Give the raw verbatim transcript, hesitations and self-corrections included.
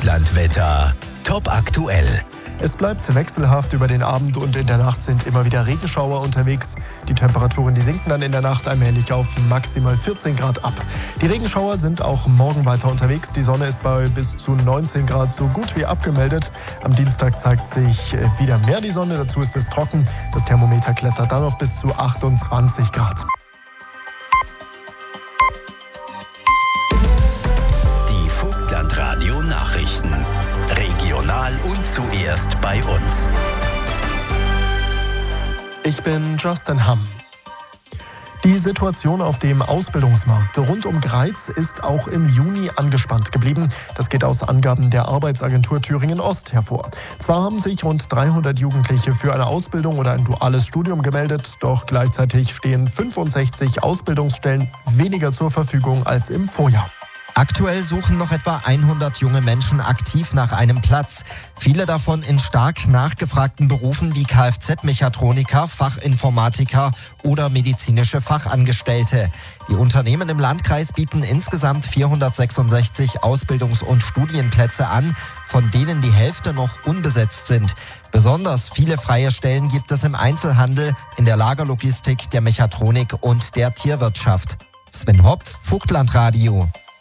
Vogtlandwetter. Top aktuell. Es bleibt wechselhaft. Über den Abend und in der Nacht sind immer wieder Regenschauer unterwegs. Die Temperaturen, die sinken dann in der Nacht allmählich auf maximal vierzehn Grad ab. Die Regenschauer sind auch morgen weiter unterwegs. Die Sonne ist bei bis zu neunzehn Grad so gut wie abgemeldet. Am Dienstag zeigt sich wieder mehr die Sonne. Dazu ist es trocken. Das Thermometer klettert dann auf bis zu achtundzwanzig Grad. Die Vogtlandradio-Nachrichten. Regional und zuerst bei uns. Ich bin Justin Hamm. Die Situation auf dem Ausbildungsmarkt rund um Greiz ist auch im Juni angespannt geblieben. Das geht aus Angaben der Arbeitsagentur Thüringen Ost hervor. Zwar haben sich rund dreihundert Jugendliche für eine Ausbildung oder ein duales Studium gemeldet, doch gleichzeitig stehen fünfundsechzig Ausbildungsstellen weniger zur Verfügung als im Vorjahr. Aktuell suchen noch etwa hundert junge Menschen aktiv nach einem Platz. Viele davon in stark nachgefragten Berufen wie Kfz-Mechatroniker, Fachinformatiker oder medizinische Fachangestellte. Die Unternehmen im Landkreis bieten insgesamt vierhundertsechsundsechzig Ausbildungs- und Studienplätze an, von denen die Hälfte noch unbesetzt sind. Besonders viele freie Stellen gibt es im Einzelhandel, in der Lagerlogistik, der Mechatronik und der Tierwirtschaft. Sven Hopf, Vogtlandradio.